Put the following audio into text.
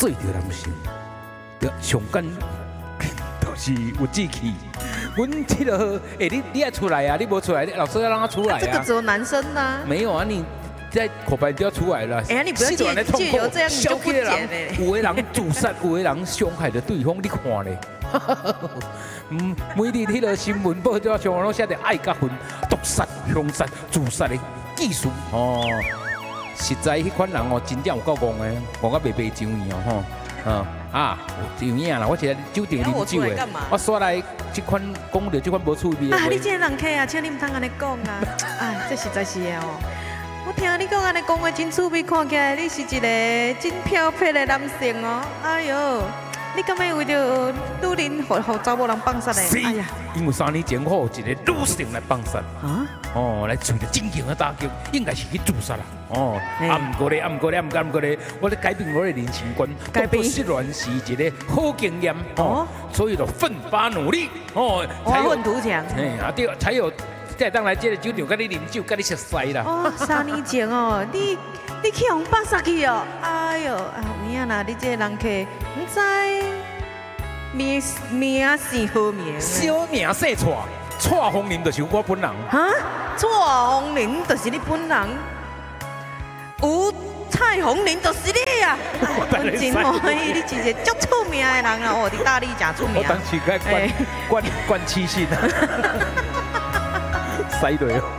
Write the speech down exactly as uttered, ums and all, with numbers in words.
做着男性，着上简就是有志气。阮这个，哎，你你要出来啊！你无出来，老师要让他出来啊。 这个只有男生呐。 没有啊，你在口白就要出来了。 哎呀，你不要借借由这样你就不解嘞。 有的人自杀，有的人伤害着对方，你看咧。嗯，每日迄个新闻报纸上拢写着爱甲恨、毒杀、凶杀、自杀的技术哦。实在迄款人哦，真正有够戆的，戆到白白上伊哦吼。嗯啊，有影啦，我是来酒店啉酒的，我煞来这款讲着这款无趣味的。 啊，你这个人客啊，请你唔通安尼讲啊！哎，这实在是的哦。我听你讲安尼讲话真趣味，看起来你是一个真漂泊的男性哦。哎呦，你敢要为着女人，互互查某人放杀的？ 哎呀，因为三年前我有一个女性来放杀。啊？哦，来找着正经的打击，应该是去自杀啦。哦，啊唔过咧，啊唔过咧，啊唔过唔过咧，我咧改变我的人生观，改变失恋是一个好经验哦，所以就奋发努力哦， 才有图强。 哎啊对，才有再当来这个酒店跟你啉酒，跟你熟悉啦。 哦，三年前哦，你你去互放杀去哦，哎呦啊，有影啦，你这个人客唔知名名是何名？ 小名姓蔡。蔡枫林就是我本人。 哈，蔡枫林就是你本人。有蔡枫林就是你啊！我真欢喜，你是一个足出名的人啊！哦，你大力真出名。 我当时该冠冠冠七星啊，犀利哦。